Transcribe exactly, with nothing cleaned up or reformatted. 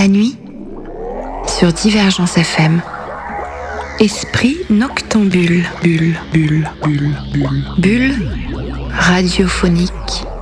nuit sur Divergence F M. Esprit noctambule, bulle, bulle, bulle, bulle, bulle radiophonique.